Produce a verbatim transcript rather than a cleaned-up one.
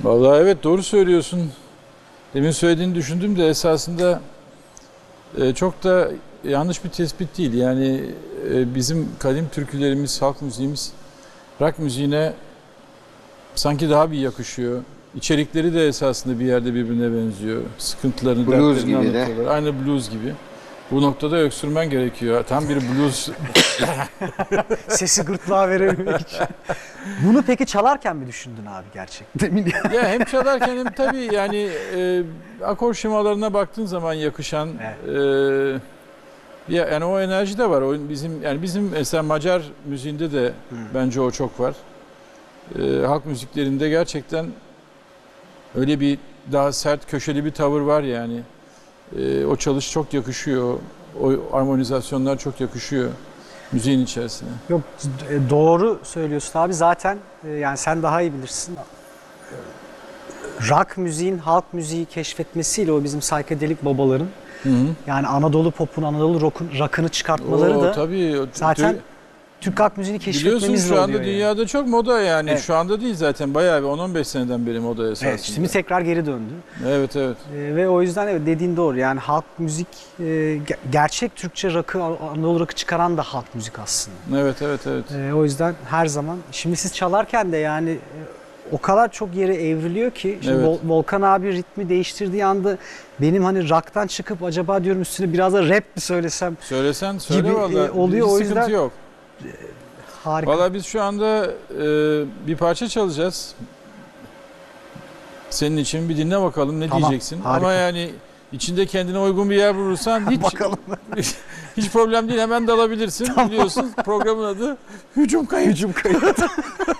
Vallahi evet, doğru söylüyorsun. Demin söylediğini düşündüm de esasında e, çok da yanlış bir tespit değil. Yani e, bizim kadim türkülerimiz, halk müziğimiz rock müziğine sanki daha bir yakışıyor. İçerikleri de esasında bir yerde birbirine benziyor. Sıkıntılarını, Blues dertlerini gibi de. anlatıyorlar. Aynı blues gibi. Bu noktada öksürmen gerekiyor. Tam bir blues. Sesi gırtlağa verebilmek için. Bunu peki çalarken mi düşündün abi gerçekten? Ya hem çalarken hem tabii yani e, akor şemalarına baktığın zaman yakışan Evet. e, ya, yani o enerji de var. O bizim yani bizim mesela Macar müziğinde de Hmm. bence o çok var. E, halk müziklerinde gerçekten öyle bir daha sert, köşeli bir tavır var yani. E, o çalış çok yakışıyor. O armonizasyonlar çok yakışıyor müziğin içerisine. Yok, e, doğru söylüyorsun abi. Zaten e, yani sen daha iyi bilirsin. Rock müziğin halk müziği keşfetmesiyle o bizim psychedelic babaların, Hı hı. yani Anadolu pop'un, Anadolu rock'un, rock'ını çıkartmaları O, da tabii, o- zaten tü- Türk halk müziğini Biliyorsun keşfetmemizle şu anda oluyor yani. dünyada çok moda yani. Evet. Şu anda değil zaten, bayağı bir on on beş seneden beri moda esasında. Evet, şimdi tekrar geri döndü. Evet evet. E, ve o yüzden evet, dediğin doğru. Yani halk müzik, e, ge- gerçek Türkçe rock'ı, Anadolu rock'ı çıkaran da halk müzik aslında. Evet evet evet. E, o yüzden her zaman, şimdi siz çalarken de yani e, o kadar çok yere evriliyor ki şimdi Evet. Vol- Volkan abi ritmi değiştirdiği anda benim hani rock'tan çıkıp acaba diyorum üstüne biraz da rap mi söylesem, Söylesen söyle gibi, vallahi. e, oluyor. Hiç O sıkıntı yüzden- yok. harika. Vallahi biz şu anda e, bir parça çalacağız. Senin için bir dinle bakalım ne Tamam, diyeceksin. harika. Ama yani içinde kendine uygun bir yer bulursan hiç Bakalım. hiç problem değil, hemen dalabilirsin. Biliyorsun programın adı Hücum Kayıt. Hücum kayıt.